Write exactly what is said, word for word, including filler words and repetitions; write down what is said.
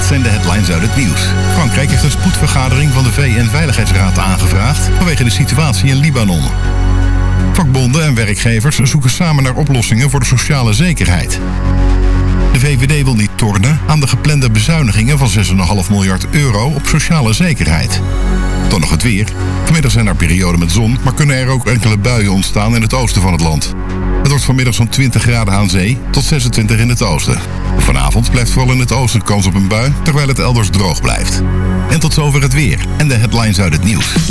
Dit zijn de headlines uit het nieuws. Frankrijk heeft een spoedvergadering van de V N-veiligheidsraad aangevraagd vanwege de situatie in Libanon. Vakbonden en werkgevers zoeken samen naar oplossingen voor de sociale zekerheid. De V V D wil niet tornen aan de geplande bezuinigingen van zes komma vijf miljard euro op sociale zekerheid. Dan nog het weer. Vanmiddag zijn er perioden met zon, maar kunnen er ook enkele buien ontstaan in het oosten van het land. Het wordt vanmiddag zo'n twintig graden aan zee tot zesentwintig in het oosten. Vanavond blijft vooral in het oosten kans op een bui, terwijl het elders droog blijft. En tot zover het weer en de headlines uit het nieuws.